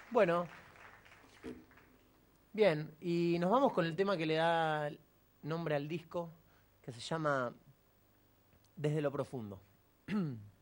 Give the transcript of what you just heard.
Bueno, bien, y nos vamos con el tema que le da nombre al disco, que se llama Desde lo Profundo.